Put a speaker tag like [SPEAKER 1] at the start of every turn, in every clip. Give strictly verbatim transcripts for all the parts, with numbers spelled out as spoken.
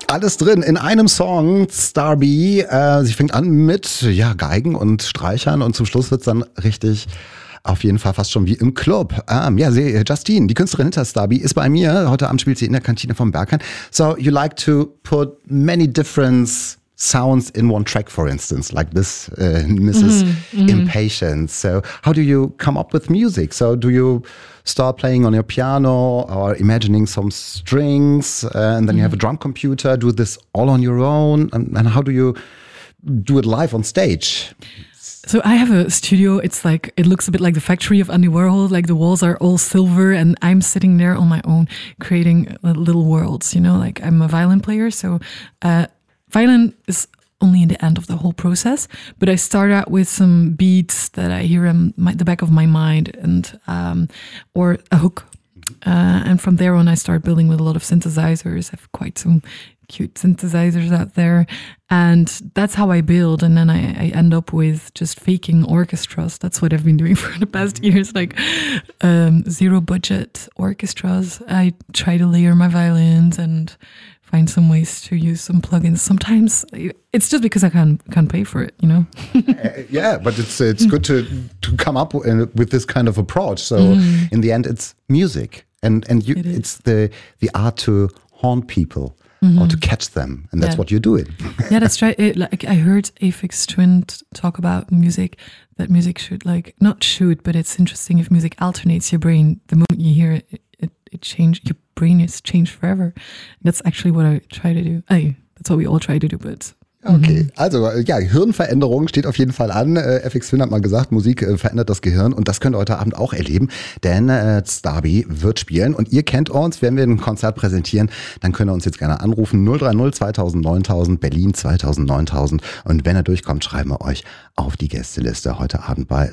[SPEAKER 1] Alles drin in einem Song, Starby. Äh, sie fängt an mit ja, Geigen und Streichern und zum Schluss wird's dann richtig, auf jeden Fall fast schon wie im Club. Ähm, ja, sie, Justine, die Künstlerin hinter Starby, ist bei mir. Heute Abend spielt sie in der Kantine vom Berghain. So, you like to put many different sounds in one track, for instance, like this, uh, Missus Mm-hmm, mm-hmm. Impatience. So, how do you come up with music? So, do you start playing on your piano or imagining some strings, uh, and then mm-hmm. you have a drum computer, do this all on your own? And, and how do you do it live on stage?
[SPEAKER 2] So I have a studio. It's like, it looks a bit like the factory of Andy Warhol. Like the walls are all silver and I'm sitting there on my own creating little worlds, you know, like I'm a violin player. So uh, violin is only in the end of the whole process, but I start out with some beats that I hear in my, the back of my mind and um, or a hook. Uh, and from there on, I start building with a lot of synthesizers. I have quite some cute synthesizers out there. And that's how I build. And then I, I end up with just faking orchestras. That's what I've been doing for the past years, like um, zero budget orchestras. I try to layer my violins and find some ways to use some plugins. Sometimes it's just because I can't can't pay for it, you know.
[SPEAKER 1] uh, yeah, but it's it's good to to come up with this kind of approach. So mm. in the end, it's music, and and you, it it's the the art to haunt people. Mm-hmm. Or to catch them, and that's yeah. what you're doing.
[SPEAKER 2] Yeah, that's right. It, like I heard Aphex Twin t- talk about music. That music should like not should, but it's interesting if music alternates your brain. The moment you hear it, it, it change your brain is changed forever. That's actually what I try to do. I, that's what we all try to do, but.
[SPEAKER 1] Okay, also ja, Hirnveränderung steht auf jeden Fall an. Äh, Aphex Twin hat mal gesagt, Musik äh, verändert das Gehirn und das könnt ihr heute Abend auch erleben, denn äh, Starby wird spielen und ihr kennt uns, wenn wir ein Konzert präsentieren, dann könnt ihr uns jetzt gerne anrufen, null drei null zweitausend neuntausend, Berlin zweitausend neuntausend und wenn er durchkommt, schreiben wir euch auf die Gästeliste heute Abend bei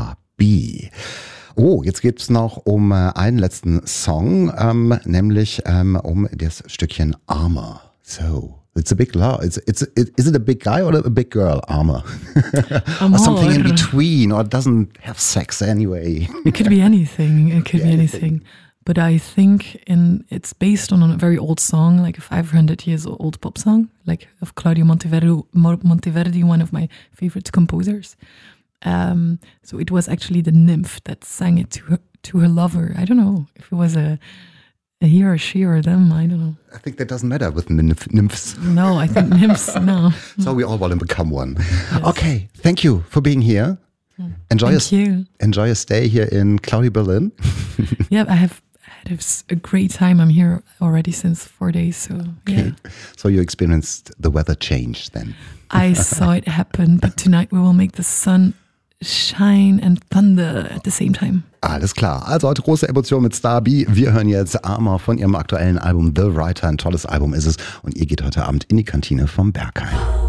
[SPEAKER 1] Starby. Oh, jetzt geht's noch um äh, einen letzten Song, ähm, nämlich ähm, um das Stückchen Armor. So. It's a big law. It's it's it, is it a big guy or a big girl, Armor? Or something in between, or it doesn't have sex anyway.
[SPEAKER 2] It could be anything. It could yeah, be anything. anything. But I think in it's based on a very old song, like a five hundred years old pop song, like of Claudio Monteverdi, Monteverdi, one of my favorite composers. Um, so it was actually the nymph that sang it to her to her lover. I don't know if it was a. He or she or them, I don't know.
[SPEAKER 1] I think that doesn't matter with nymph- nymphs.
[SPEAKER 2] No, I think nymphs, no.
[SPEAKER 1] So we all want to become one. Yes. Okay, thank you for being here. Enjoy
[SPEAKER 2] thank
[SPEAKER 1] a,
[SPEAKER 2] you.
[SPEAKER 1] Enjoy a stay here in cloudy Berlin.
[SPEAKER 2] Yeah, I have had a great time. I'm here already since four days, so
[SPEAKER 1] okay.
[SPEAKER 2] Yeah.
[SPEAKER 1] So you experienced the weather change then?
[SPEAKER 2] I saw it happen, but tonight we will make the sun shine and thunder at the same time.
[SPEAKER 1] Alles klar. Also heute große Emotion mit Starby. Wir hören jetzt Armor von ihrem aktuellen Album The Writer. Ein tolles Album ist es. Und ihr geht heute Abend in die Kantine vom Berghain.